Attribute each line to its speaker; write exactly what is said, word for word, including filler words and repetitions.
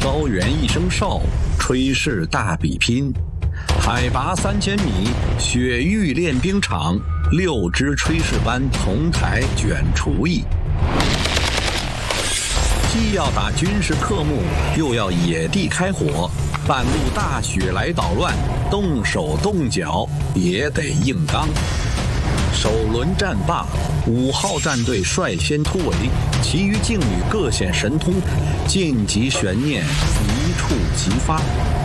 Speaker 1: 高原一声哨，炊事大比拼。海拔三千米，雪域练兵场，六支炊事班同台卷厨艺。既要打军事科目，又要野地开火，半路大雪来捣乱，动手动脚也得硬刚。首轮战罢，五号战队率先突围，其余劲旅各显神通，晋级悬念一触即发。